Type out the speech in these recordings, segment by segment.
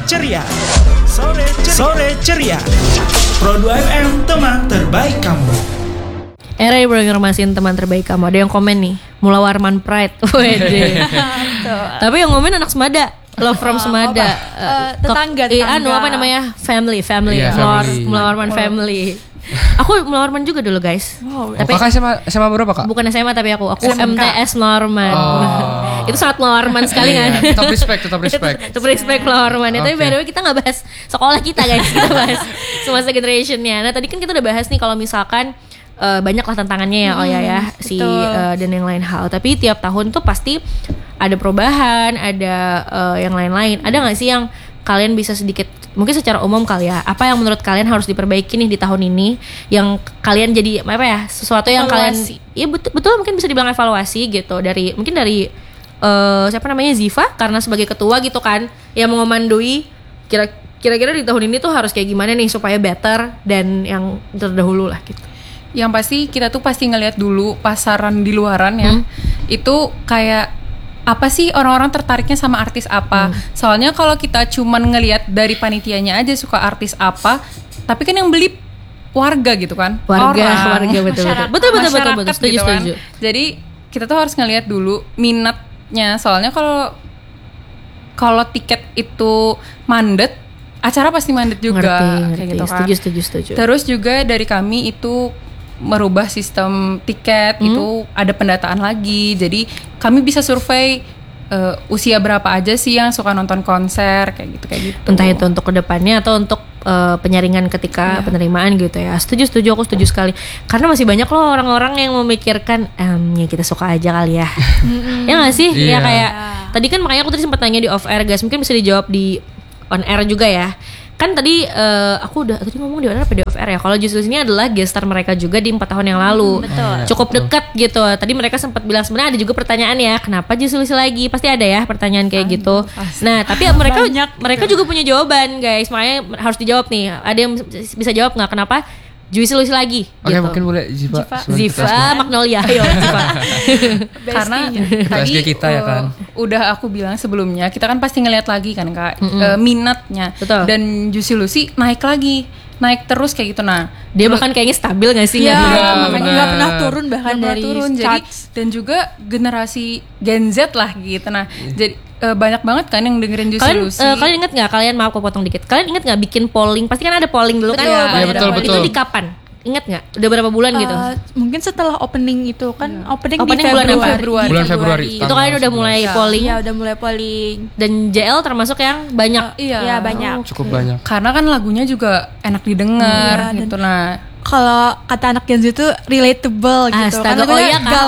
ceria. Sore ceria. Pro 2 FM, teman terbaik kamu. Era di Informasiin teman terbaik kamu. Ada yang komen nih, Mula Warman Pride. Wede. Tapi yang komen anak Semada. Love from Semada. Tetangga. Apa namanya? Family. Yeah, family. Mula Warman family. Aku Mula Warman juga dulu guys. Tapi kakak SMA berapa kak? Bukan SMA tapi aku SMK. MTS Mula Warman. Itu sangat Mula Warman sekali kan. Tetap respect. Tetap respect Mula Warman. Tapi by the way kita nggak bahas sekolah kita guys. Kita bahas semasa generationnya. Nah tadi kan kita udah bahas nih kalau misalkan banyak lah tantangannya ya dan yang lain hal. Tapi tiap tahun tuh pasti ada perubahan, ada yang lain-lain. Ada nggak sih yang kalian bisa sedikit mungkin secara umum kali ya, apa yang menurut kalian harus diperbaiki nih di tahun ini yang kalian jadi apa ya, sesuatu yang evaluasi. Kalian ya betul mungkin bisa dibilang evaluasi gitu dari siapa namanya Ziva karena sebagai ketua gitu kan yang mengomandoi kira-kira di tahun ini tuh harus kayak gimana nih supaya better dan yang terdahulu lah gitu. Yang pasti kita tuh pasti ngelihat dulu pasaran di luaran ya. Itu kayak apa sih orang-orang tertariknya sama artis apa? Soalnya kalau kita cuman ngelihat dari panitianya aja suka artis apa, tapi kan yang beli warga gitu kan? Warga betul. Setuju. Jadi kita tuh harus ngelihat dulu minatnya. Soalnya kalau tiket itu mandet, acara pasti mandet juga. Ngerti. Kayak gitu kan. Setuju. Terus juga dari kami itu merubah sistem tiket itu ada pendataan lagi. Jadi kami bisa survei usia berapa aja sih yang suka nonton konser kayak gitu. Entah itu untuk kedepannya atau untuk penyaringan ketika penerimaan gitu ya. Setuju aku setuju sekali. Karena masih banyak loh orang-orang yang memikirkan ya kita suka aja kali ya. Ya nggak sih? Ya kayak tadi kan makanya aku tadi sempat tanya di off air guys. Mungkin bisa dijawab di on air juga ya. Kan tadi aku udah tadi ngomong di off air ya. Kalau justru ini adalah gestar mereka juga di 4 tahun yang lalu. Cukup dekat gitu. Tadi mereka sempat bilang sebenarnya ada juga pertanyaan ya, kenapa justru lagi? Pasti ada ya pertanyaan kayak gitu. Nah, tapi mereka juga punya jawaban, guys. Makanya harus dijawab nih. Ada yang bisa jawab nggak kenapa Juicy lagi? Oke, gitu. mungkin boleh Ziva Magnolia. Ayo Ziva. Karena tadi kita ya kan. Udah aku bilang sebelumnya, kita kan pasti ngeliat lagi kan Kak, minatnya. Betul. Dan Juicy Lucy naik lagi. Naik terus kayak gitu. Nah, dia bahkan kayaknya stabil gak sih? Iya, nggak pernah turun bahkan dari jadi, dan juga generasi Gen Z lah gitu. Nah, jadi banyak banget kan yang dengerin Juicy Lucy. Kalian ingat nggak? Kalian maaf aku potong dikit. Kalian ingat nggak bikin polling? Pasti kan ada polling dulu kan? Iya, betul. Itu di kapan? Ingat nggak? Udah berapa bulan gitu? Mungkin setelah opening itu kan opening di bulan Februari. Bulan Februari. Itu kalian udah mulai polling. Iya, udah mulai polling. Dan JL termasuk yang banyak. Iya, banyak. Cukup banyak. Karena kan lagunya juga enak didengar gitu. Nah, kalau kata anak Gen Z itu relatable gitu. Astaga, kan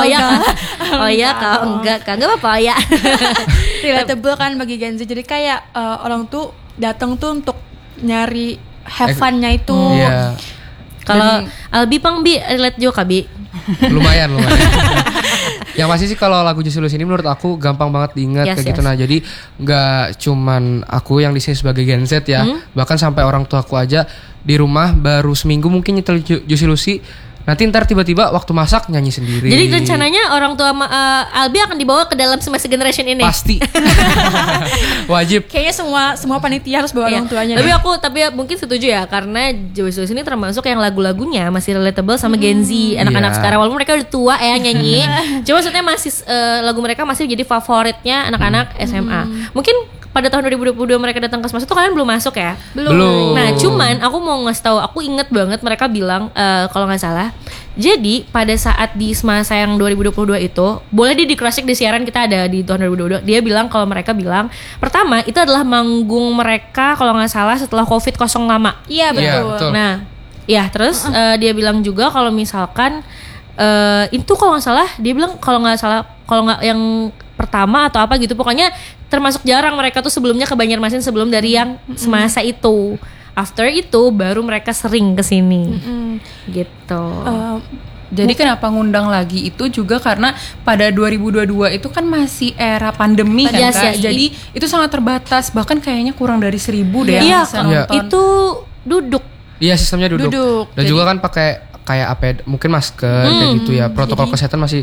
enggak apa-apa ya. Relatable kan bagi Gen Z. Jadi kayak orang tuh datang tuh untuk nyari have fun-nya itu. Iya. Kalau Albi relate juga Bi. Lumayan. Yang pasti sih kalau lagu Juicy Lucy ini menurut aku gampang banget diingat kayak gitu. Nah, jadi nggak cuman aku yang di sini sebagai Gen Z ya, bahkan sampai orang tua aku aja di rumah baru seminggu mungkin nyetel Juicy Lucy. Nanti ntar tiba-tiba waktu masak nyanyi sendiri. Jadi rencananya orang tua Albi akan dibawa ke dalam semasa generation ini. Pasti. Wajib. Kayaknya semua panitia harus bawa orang tuanya. Tapi mungkin setuju ya karena Juicy Lucy ini termasuk yang lagu-lagunya masih relatable sama Gen Z, anak-anak sekarang walaupun mereka udah tua ya nyanyi. Cuma maksudnya masih lagu mereka masih jadi favoritnya anak-anak SMA. Mungkin pada tahun 2022 mereka datang ke Semas itu kalian belum masuk ya? Belum. Nah, cuman aku mau ngasih tahu, aku inget banget mereka bilang kalau nggak salah. Jadi pada saat di Semasa yang 2022 itu, boleh di Crossing di siaran kita ada di tahun 2022. Dia bilang kalau mereka bilang pertama itu adalah manggung mereka kalau nggak salah setelah Covid kosong lama. Iya betul. Nah, ya terus dia bilang juga kalau misalkan itu kalau nggak salah dia bilang kalau nggak yang pertama atau apa gitu pokoknya termasuk jarang mereka tuh sebelumnya ke Banjarmasin sebelum dari yang Semasa itu. After itu baru mereka sering kesini gitu. Jadi kenapa ngundang lagi itu juga karena pada 2022 itu kan masih era pandemi kan Kak. Jadi itu sangat terbatas, bahkan kayaknya kurang dari 1,000 deh yang bisa nonton. Itu duduk. Iya, sistemnya duduk. Dan jadi, juga kan pakai kayak apa mungkin masker kayak gitu ya. Protokol kesehatan masih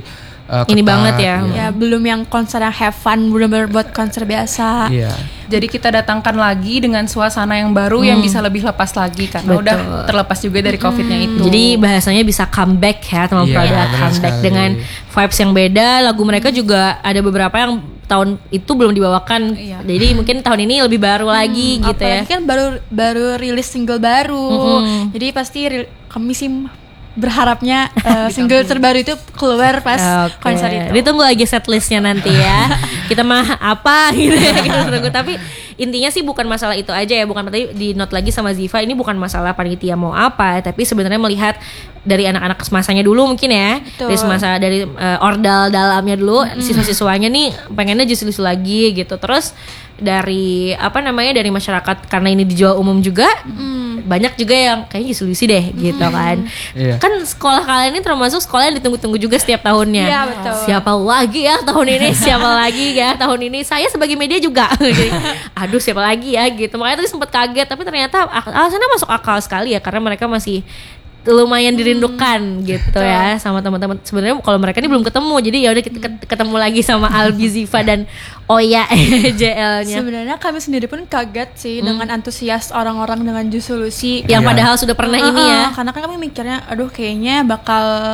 ini banget ya. Ya belum yang konser yang have fun, benar-benar buat konser biasa. Iya. Jadi kita datangkan lagi dengan suasana yang baru yang bisa lebih lepas lagi karena Betul. udah terlepas juga dari COVID-nya itu. Jadi bahasanya bisa comeback ya teman Iya, produk benar comeback sekali. dengan vibes yang beda. Lagu mereka juga ada beberapa yang tahun itu belum dibawakan. Iya. Jadi mungkin tahun ini lebih baru lagi gitu ya. Apalagi kan baru rilis single baru. Jadi pasti kami sih berharapnya single terbaru itu keluar pas Oke. konser itu. Ditunggu aja setlistnya nanti ya. Kita mah apa gitu ya kita tunggu. Tapi intinya sih bukan masalah itu aja ya. Bukan tadi di note lagi sama Ziva, ini bukan masalah panitia mau apa, tapi sebenarnya melihat dari anak-anak semasanya dulu mungkin ya. Betul. Dari semasa dari ordal dalamnya dulu, siswa-siswanya nih pengennya justru lagi gitu. Terus dari dari masyarakat karena ini dijual umum juga. Banyak juga yang kayaknya solusi deh gitu kan. Iya. Kan sekolah kalian ini termasuk sekolah yang ditunggu-tunggu juga setiap tahunnya. Iya, betul. Siapa lagi ya tahun ini? Siapa lagi ya tahun ini? Saya sebagai media juga. Jadi, aduh siapa lagi ya gitu. Makanya tadi sempat kaget, tapi ternyata alasannya masuk akal sekali ya karena mereka masih lumayan dirindukan gitu ya sama teman-teman. Sebenarnya kalau mereka ini belum ketemu, jadi ya udah kita ketemu lagi sama Albi, Ziva dan Oya JL-nya. Sebenarnya kami sendiri pun kaget sih dengan antusias orang-orang dengan Jus Solusi. Yang Iya. padahal sudah pernah ini ya. Karena kan kami mikirnya, aduh kayaknya bakal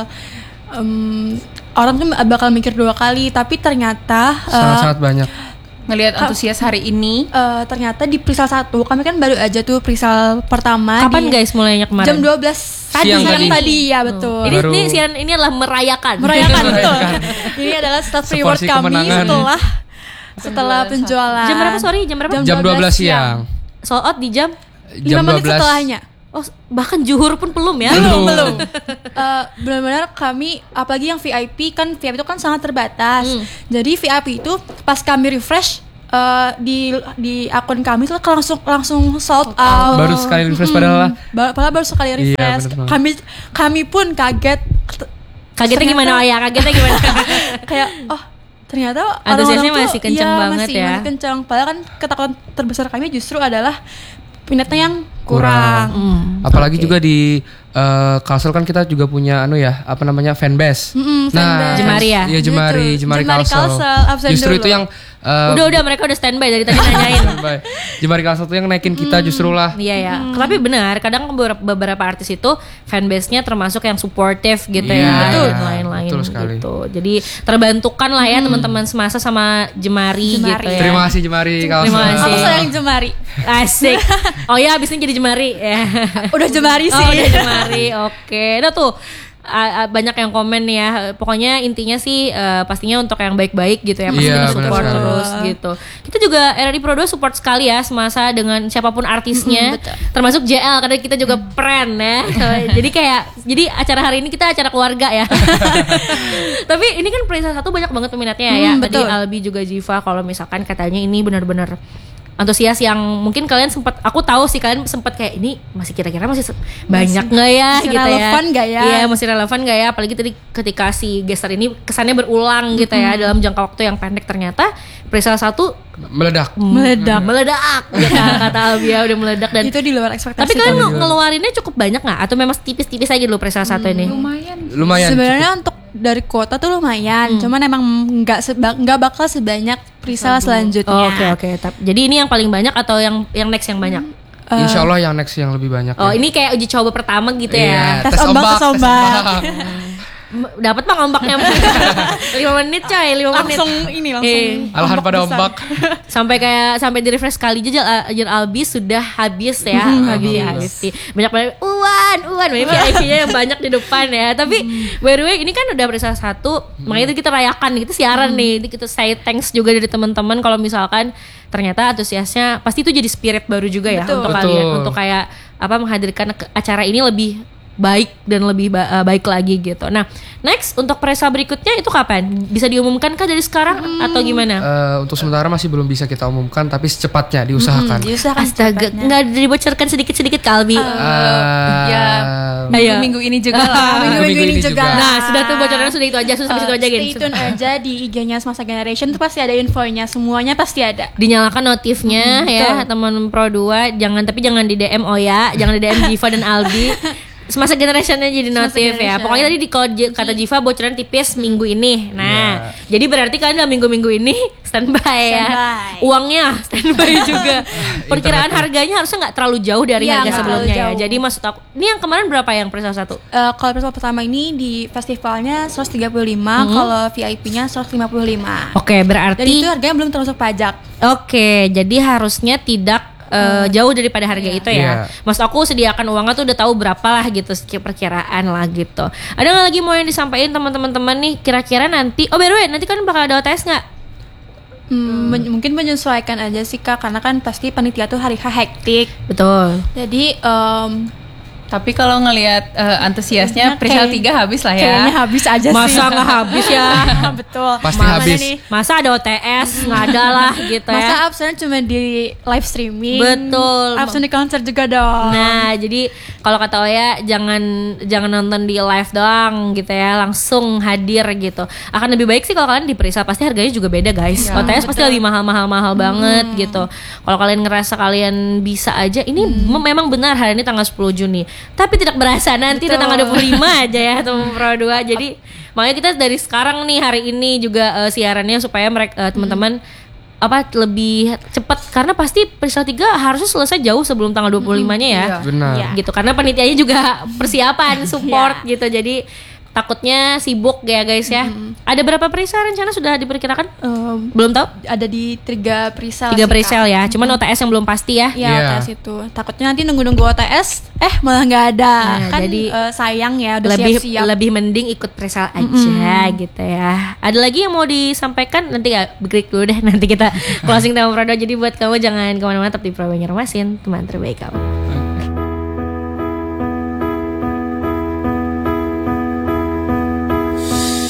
orang tuh bakal mikir 2 kali, tapi ternyata Sangat-sangat banyak. ngelihat antusias hari ini. ternyata di Prisal 1 kami kan baru aja tuh Prisal pertama. Kapan guys mulainya kemarin? Jam 12 Siang tadi ya betul. Ini Baru- siaran ini adalah merayakan. Betul. Ini adalah start reward Seporsi kami kemenangan. setelah penjualan. Jam berapa sorry? Jam berapa? Jam 12 siang. Sold out di jam 5 menit setelahnya. Oh, bahkan zuhur pun belum ya? Belum. Benar-benar kami, apalagi yang VIP kan, VIP itu kan sangat terbatas. Jadi VIP itu pas kami refresh di akun kami tuh langsung sold out. Baru sekali refresh padahal lah. Padahal baru sekali Iya, refresh. bener banget. Kami pun kaget. Kagetnya gimana? Oh ya, kagetnya gimana? Kayak ternyata Antusiasnya orang-orang tuh, masih kenceng banget ya. masih kenceng. Padahal kan ketakutan terbesar kami justru adalah minatnya yang kurang. Apalagi juga di Kalsel kan kita juga punya fanbase. fanbase. Jemari ya? Iya Jemari Kalsel. absen Justru dulu. itu yang Udah mereka udah standby dari tadi nanyain. standby. Jemari Kalsel tuh yang naikin kita justru lah. Iya ya. Tapi benar, kadang beberapa artis itu fanbase-nya termasuk yang supportive gitu Iya, ya, betul. dan lain-lain Betul sekali. gitu. Jadi terbantukan lah ya teman-teman semasa sama Jemari gitu ya. Terima kasih Jemari Kalsel. Terima kasih. Aku sayang Jemari. Asik. Oh ya, abis ini jadi Jemari ya. Udah Jemari sih. Oh, udah Jemari. Oke. Nah tuh banyak yang komen nih ya. Pokoknya intinya sih pastinya untuk yang baik-baik gitu ya. Pasti Iya, kita support benar sekali. terus gitu. Kita juga RRI Pro 2 support sekali ya semasa dengan siapapun artisnya. Termasuk JL karena kita juga friend ya. Jadi acara hari ini kita acara keluarga ya. Tapi ini kan Prisa 1 banyak banget peminatnya ya. Tadi betul. Albi juga Ziva kalau misalkan katanya ini benar-benar antusias yang mungkin kalian sempat, aku tahu sih kalian sempat kayak ini masih kira-kira masih banyak nggak ya masih gitu relevan ya. nggak ya? Iya, masih relevan nggak ya, apalagi tadi ketika si gestar ini kesannya berulang gitu ya dalam jangka waktu yang pendek. Ternyata Priscilla 1 Meledak. meledak gitu, kata Albi ya, udah meledak. Dan Itu di luar ekspektasi. tapi kalian kami. ngeluarinnya cukup banyak nggak atau memang tipis-tipis aja dulu Priscilla 1 ini? Lumayan. Sebenarnya untuk dari kuota tuh lumayan, cuman emang nggak bakal sebanyak Priscilla selanjutnya. Oh, oke. Jadi ini yang paling banyak atau yang next yang banyak? Insya Allah yang next yang lebih banyak. Oh, ya. ini kayak uji coba pertama gitu ya. Iya, Tes ombak. Dapat bang ombaknya 5 menit coy, 5 menit. Langsung ini langsung. Alahan pada besar. ombak. Sampai di refresh kali aja Jen Albi sudah habis ya. Habis. Banyak banget Uwan VIP-nya yang banyak di depan ya. Tapi by the way ini kan udah Priscilla 1, makanya itu kita rayakan nih, kita siaran nih. Kita say thanks juga dari teman-teman kalau misalkan ternyata antusiasnya pasti itu jadi spirit baru juga ya untuk kalian, untuk kayak menghadirkan acara ini lebih baik dan lebih baik lagi gitu. Nah, next untuk Presa berikutnya itu kapan? Bisa diumumkan kah dari sekarang atau gimana? Untuk sementara masih belum bisa kita umumkan, tapi secepatnya diusahakan. Astaga, nggak dibocorkan sedikit-sedikit Kalbi. Ayo. Minggu ini juga lah. Minggu ini juga. Nah, sudah tuh bocorannya sudah itu aja, sampai situ aja Stay tune aja di IG-nya Semasa Generation tuh pasti ada infonya, semuanya pasti ada. Dinyalakan notifnya ya teman Pro 2. Jangan di DM Oya, jangan di DM Ziva dan Albi. semasa generationnya jadi Semasa notif ya. generation. Pokoknya tadi kalau kata Jiva bocoran tipis minggu ini. Nah, jadi berarti kalian dalam minggu-minggu ini standby ya. Standby. Uangnya standby juga. Perkiraan harganya harusnya nggak terlalu jauh dari Iya, harga nggak sebelumnya terlalu ya. jauh. Jadi maksud aku, ini yang kemarin berapa yang presale 1? Kalau presale pertama ini di festivalnya 135, kalau VIP-nya 155. Oke, berarti Dan itu harganya belum termasuk pajak. Oke, jadi harusnya tidak jauh daripada harga itu ya. Maksud aku sediakan uangnya tuh udah tahu berapa lah gitu, perkiraan lah gitu. Ada nggak lagi mau yang disampaikan teman-teman nih? Kira-kira nanti, by the way, nanti kan bakal ada OTS nggak? Mungkin menyesuaikan aja sih Kak, karena kan pasti panitia tuh hari hektik. Betul. Jadi Tapi kalau ngelihat antusiasnya presale 3 habis lah ya. kayaknya habis aja sih. Masa nggak habis ya? Betul. Pasti Makanya habis. nih, Masa ada OTS nggak ada lah gitu masa ya? absen cuma di live streaming. Betul. Absen di konser juga dong. Nah, jadi kalau kata Oya jangan nonton di live doang gitu ya, langsung hadir gitu. Akan lebih baik sih kalau kalian di presale, pasti harganya juga beda guys. OTS pasti lebih mahal banget gitu. Kalau kalian ngerasa kalian bisa aja, ini memang benar hari ini tanggal 10 Juni. Tapi tidak berasa nanti udah tanggal 25 aja ya teman Pro 2. Jadi makanya kita dari sekarang nih hari ini juga siarannya supaya mereka teman-teman lebih cepat, karena pasti presale 3 harusnya selesai jauh sebelum tanggal 25-nya ya. Benar. Gitu, karena panitianya juga persiapan support gitu. Jadi takutnya sibuk ya guys ya. Ada berapa presale rencana sudah diperkirakan? Belum tahu? Ada di 3 presale. 3 presale ya. Cuman OTS yang belum pasti ya. Iya, Iya. OTS itu. Takutnya nanti nunggu-nunggu OTS, malah nggak ada. Nah, Kan jadi sayang ya, udah lebih siap-siap. lebih mending ikut presale aja gitu ya. Ada lagi yang mau disampaikan? Nanti ya break dulu deh. Nanti kita closing tema Pro 2. Jadi buat kamu jangan kemana-mana, tetap di Pro Banjarmasin, teman terbaik kamu.